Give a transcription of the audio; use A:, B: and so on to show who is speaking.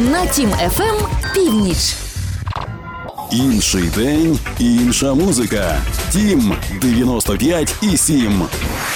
A: На Тім ФМ Північ.
B: Інший день, інша музика. Тім 95,7.